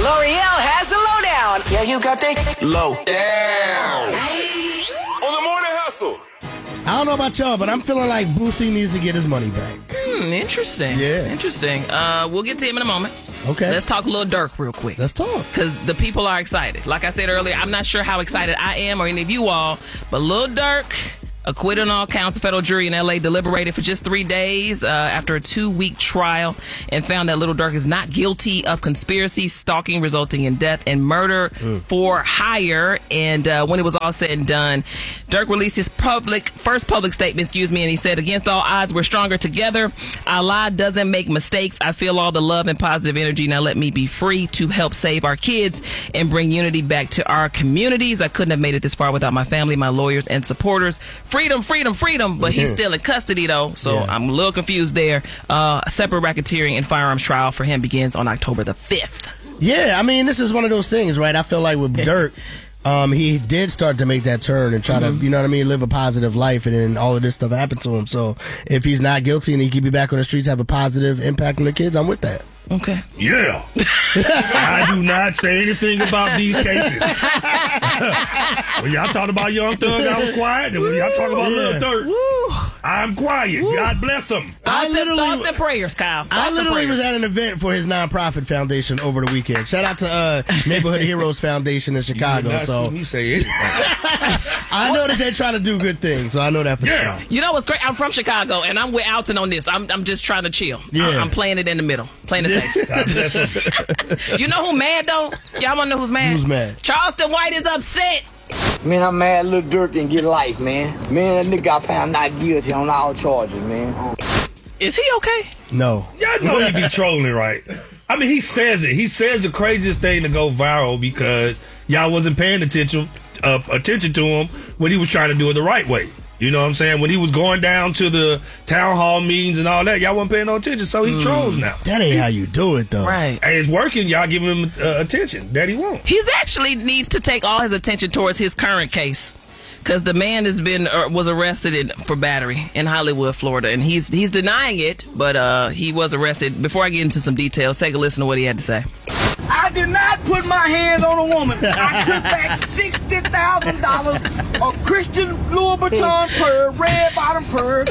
L'Oreal has the lowdown. Yeah, you got the low down. On the morning hustle. I don't know about y'all, but I'm feeling like Boosie needs to get his money back. Interesting. Yeah. Interesting. We'll get to him in a moment. Okay. Let's talk Lil Durk real quick. Let's talk. Because the people are excited. Like I said earlier, I'm not sure how excited I am or any of you all, but Lil Durk, acquitted on all counts. A federal jury in L.A. deliberated for just 3 days after a 2-week trial and found that Lil Durk is not guilty of conspiracy, stalking resulting in death, and murder for hire. And when it was all said and done, Durk released his first public statement, and he said, "Against all odds, we're stronger together. Allah doesn't make mistakes. I feel all the love and positive energy. Now let me be free to help save our kids and bring unity back to our communities. I couldn't have made it this far without my family, my lawyers, and supporters. Freedom, freedom, freedom." But he's still in custody, though, so I'm a little confused there. A separate racketeering and firearms trial for him begins on October the 5th. Yeah, I mean, this is one of those things, right? I feel like with Durk, he did start to make that turn and try to, you know what I mean, live a positive life, and then all of this stuff happened to him. So if he's not guilty and he can be back on the streets, have a positive impact on the kids, I'm with that. Okay. Yeah. I do not say anything about these cases. When y'all talked about Young Thug, I was quiet. And when y'all talk about Lil Durk, I'm quiet. God bless him. Thoughts and prayers, Kyle. I literally was at an event for his nonprofit foundation over the weekend. Shout out to Neighborhood Heroes Foundation in Chicago. So you say anything. I know that they're trying to do good things, so I know that for sure. You know what's great? I'm from Chicago, and I'm with Alton on this. I'm just trying to chill. Yeah. I'm playing it in the middle. Playing it safe. God bless him. You know who mad, though? Y'all want to know who's mad? Who's mad? Charleston White is upset. Man, I'm mad Lil Durk didn't get life, man. Man, that nigga got found not guilty on all charges, man. Is he okay? No. Y'all know he be trolling, right? I mean, he says it. He says the craziest thing to go viral because y'all wasn't paying attention to him when he was trying to do it the right way. You know what I'm saying? When he was going down to the town hall meetings and all that, y'all wasn't paying no attention, so he trolls now. That ain't how you do it, though. Right. Hey, it's working. Y'all giving him attention that he won't. He's actually needs to take all his attention towards his current case. Because the man was arrested for battery in Hollywood, Florida, and he's denying it, but he was arrested. Before I get into some details, take a listen to what he had to say. I did not put my hands on a woman. I took back $60,000 of Christian Louboutin purr, red bottom purr.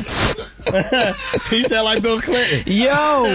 He sound like Bill Clinton. Yo.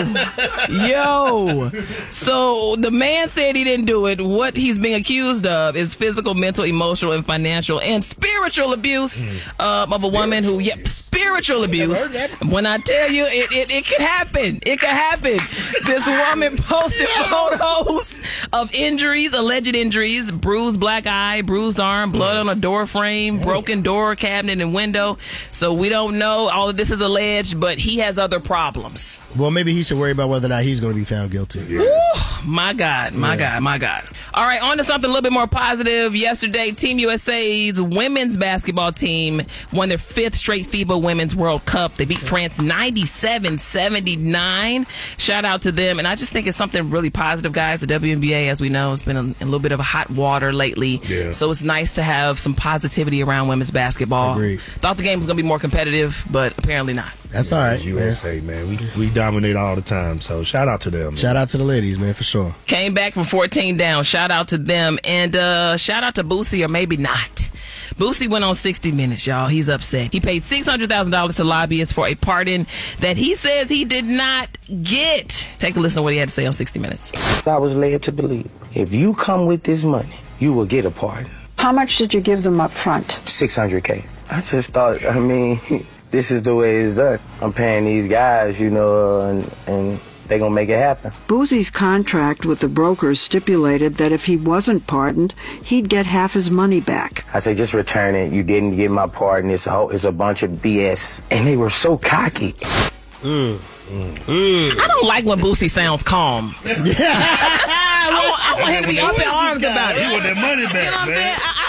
So the man said he didn't do it. What he's being accused of is physical, mental, emotional, and financial and spiritual abuse of a woman who, spiritual abuse. When I tell you, it could happen. It could happen. This woman posted photos of injuries, alleged injuries, bruised black eye, bruised arm, blood on a door frame, broken door, cabinet, and window. So we don't know. All of this is alleged, but he has other problems. Well, maybe he should worry about whether or not he's going to be found guilty. Yeah. Woo, my God. All right, on to something a little bit more positive. Yesterday, Team USA's women's basketball team won their 5th straight FIBA Women's World Cup. They beat France 97-79. Shout out to them. And I just think it's something really positive, guys. The WNBA, as we know, has been a little bit of a hot water lately. Yeah. So it's nice to have some positivity around women's basketball. Agreed. Thought the game was going to be more competitive, but apparently not. That's all right, USA, man. We dominate all the time, so shout out to them. Shout out to the ladies, man, for sure. Came back from 14 down. Shout out to them. And shout out to Boosie, or maybe not. Boosie went on 60 Minutes, y'all. He's upset. He paid $600,000 to lobbyists for a pardon that he says he did not get. Take a listen to what he had to say on 60 Minutes. I was led to believe if you come with this money, you will get a pardon. How much did you give them up front? $600K. I just thought, this is the way it's done. I'm paying these guys, and they gonna make it happen. Boosie's contract with the brokers stipulated that if he wasn't pardoned, he'd get half his money back. I said, just return it. You didn't get my pardon. It's a bunch of BS. And they were so cocky. I don't like when Boosie sounds calm. I want him to be up in arms about it. He want that money back, you know what I'm saying? I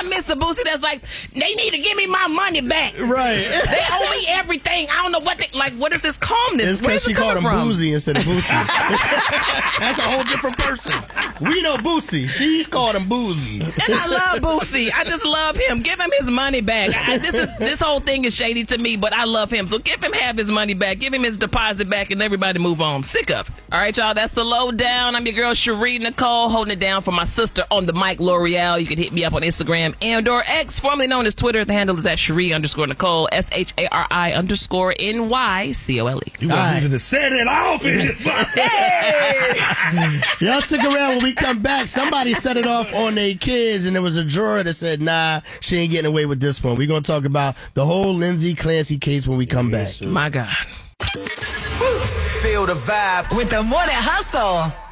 miss the Boosie that's like, they need to give me my money back. Right. They owe me everything. I don't know what they, like, what is this calmness? It's because she called him Boozy instead of Boosie. That's a whole different person. We know Boosie. She's called him Boozy. And I love Boosie. I just love him. Give him his money back. This whole thing is shady to me, but I love him. So give him half his money back. Give him his deposit back, and everybody move on. Sick of it. All right, y'all. That's the lowdown. I'm your girl Cherie Nicole, holding it down for my sister on the mic, L'Oreal. You can hit me up on Instagram and/or X, formerly known as Twitter. The handle is at Cherie_Nicole, SHARI_NYCOLE. You got reason to set it off in this Y'all stick around. When we come back, somebody set it off on their kids, and there was a juror that said, nah, she ain't getting away with this one. We're going to talk about the whole Lindsay Clancy case when we come back. My God. Feel the vibe with the Morning Hustle.